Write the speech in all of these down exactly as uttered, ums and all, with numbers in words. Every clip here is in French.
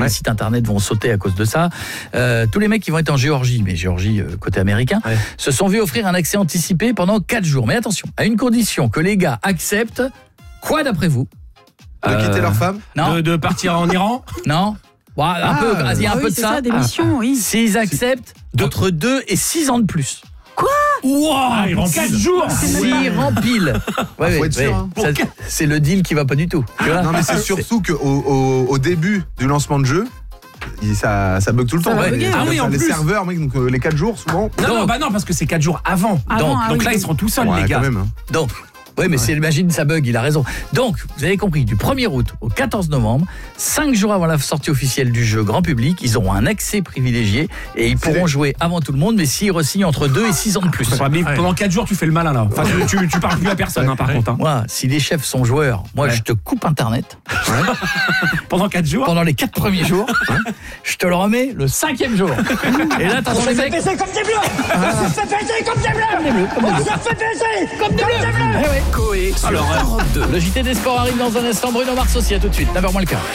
les sites internet vont sauter à cause de ça. Euh, tous les mecs qui vont être en Géorgie, mais Géorgie euh, côté américain, ouais. se sont vus offrir un accès anticipé pendant quatre jours. Mais attention, à une condition, que les gars acceptent, quoi d'après vous ? De euh, quitter leur femme ? Non. De, de partir en Iran ? Non. Bon, un ah, peu, il y a un oui, peu de c'est ça. ça des missions, ah. oui. S'ils acceptent, d'entre deux et six ans de plus. Quoi ? Wow, ah, ils rempilent quatre jours. S'ils remplissent. Ouais, faut ouais, être sûr, ouais. hein. Ça, c'est le deal qui va pas du tout. Tu vois non, mais c'est surtout qu'au au, au début du lancement de jeu, ça, ça bug tout le ça temps. Ouais. Les, ah oui, en les plus. serveurs, mec, donc euh, les quatre jours souvent. Non, donc, non, bah non, parce que c'est quatre jours avant. avant donc ah, donc oui, là, oui. ils seront tout seuls, ouais, les gars. Quand même, hein. Donc. Oui, mais ouais. c'est, imagine, ça bug, il a raison. Donc, vous avez compris, du premier août au quatorze novembre, cinq jours avant la sortie officielle du jeu grand public, ils auront un accès privilégié et ils pourront jouer avant tout le monde, mais s'ils re-signent entre deux et six ans de plus. Ouais, mais ouais. Pendant quatre jours, tu fais le malin, là. Enfin, tu, tu, tu parles plus à personne, ouais. hein, par ouais. contre. Hein. Moi, si les chefs sont joueurs, moi, ouais. je te coupe Internet. Ouais. Pendant quatre jours Pendant les quatre premiers jours, ouais. je te le remets le cinquième jour. Et là, t'entends les mecs... On se fait comme des bleus ah. On se fait baiser comme des bleus On se fait baiser comme des bleus Coé sur Europe deux. Le J T des Sports arrive dans un instant. Bruno Mars aussi, à tout de suite, neuf heures moins le quart.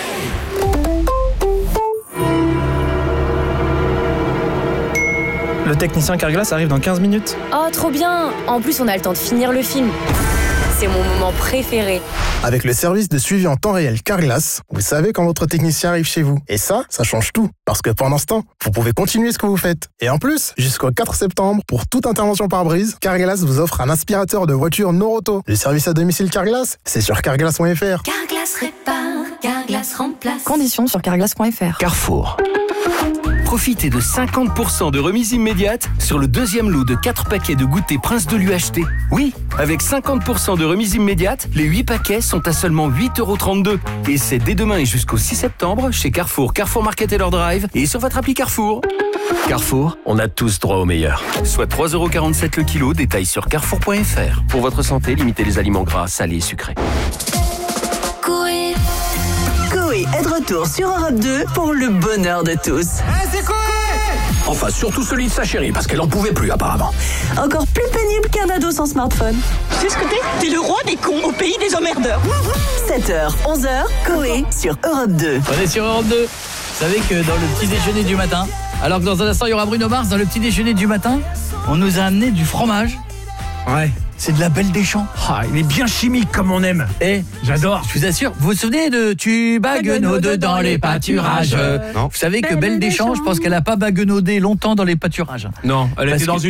Le technicien Carglass arrive dans quinze minutes. Oh, trop bien! En plus, on a le temps de finir le film. C'est mon moment préféré. Avec le service de suivi en temps réel Carglass, vous savez quand votre technicien arrive chez vous. Et ça, ça change tout. Parce que pendant ce temps, vous pouvez continuer ce que vous faites. Et en plus, jusqu'au quatre septembre, pour toute intervention par brise, Carglass vous offre un aspirateur de voiture Noroto. Le service à domicile Carglass, c'est sur carglass point f r. Carglass répare, Carglass remplace. Conditions sur carglass point f r. Carrefour. Profitez de cinquante pour cent de remise immédiate sur le deuxième lot de quatre paquets de goûter Prince de l'U H T. Oui, avec cinquante pour cent de remise immédiate, les huit paquets sont à seulement huit euros trente-deux. Et c'est dès demain et jusqu'au six septembre chez Carrefour, Carrefour Market et leur drive et sur votre appli Carrefour. Carrefour, on a tous droit au meilleur. Soit trois euros quarante-sept le kilo, détail sur carrefour point f r. Pour votre santé, limitez les aliments gras, salés et sucrés. Coé Coé est de retour sur Europe deux pour le bonheur de tous. Hey, c'est Coé Enfin, surtout celui de sa chérie, parce qu'elle en pouvait plus apparemment. Encore plus pénible qu'un ado sans smartphone. Tu sais ce que t'es ? T'es le roi des cons au pays des emmerdeurs. sept heures, onze heures, Coé sur Europe deux. On est sur Europe deux. Vous savez que dans le petit déjeuner du matin, alors que dans un instant il y aura Bruno Mars, dans le petit déjeuner du matin, on nous a amené du fromage. Ouais. C'est de la Belle des Champs. Ah, il est bien chimique comme on aime. Et j'adore. Je vous assure, vous vous souvenez de tu baguenaudes dans les pâturages. Non. Vous savez que Belle des Champs, je pense qu'elle a pas baguenaudé longtemps dans les pâturages. Non, elle était dans une